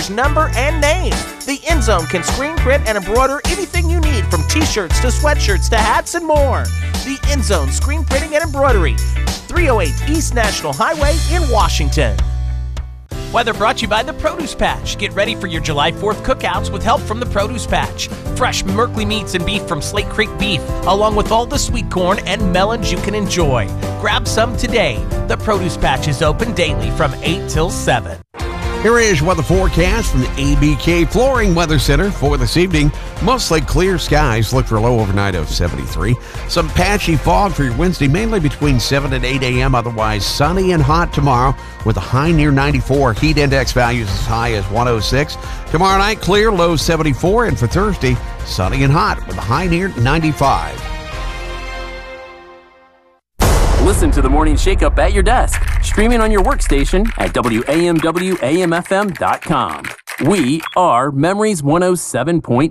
player's number and name. The End Zone can screen print and embroider anything you need, from t-shirts to sweatshirts to hats and more. The End Zone Screen Printing and Embroidery, 308 East National Highway in Washington. Weather brought to you by the Produce Patch. Get ready for your July 4th cookouts with help from the Produce Patch. Fresh Merkley meats and beef from Slate Creek Beef, along with all the sweet corn and melons you can enjoy. Grab some today. The Produce Patch is open daily from 8 till 7. Here is weather forecast from the ABK Flooring Weather Center for this evening. Mostly clear skies. Look for a low overnight of 73. Some patchy fog for your Wednesday, mainly between 7 and 8 a.m. Otherwise sunny and hot tomorrow with a high near 94. Heat index values as high as 106. Tomorrow night, clear, low 74. And for Thursday, sunny and hot with a high near 95. Listen to the Morning Shakeup at your desk, streaming on your workstation at WAMWAMFM.com. We are Memories 107.9.